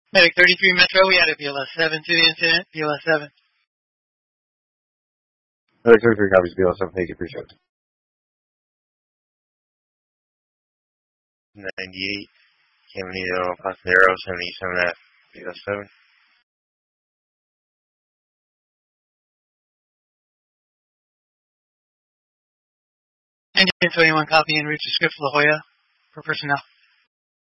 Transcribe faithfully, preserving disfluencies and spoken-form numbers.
Medic thirty-three Metro, we added B L S seven to the incident. B L S seven. Medic thirty-three copies, B L S seven, thank you, appreciate it. ninety-eight, Caminito Pasero, seventy-seven at B L S seven. Engine twenty-one, copy and route to script La Jolla for personnel.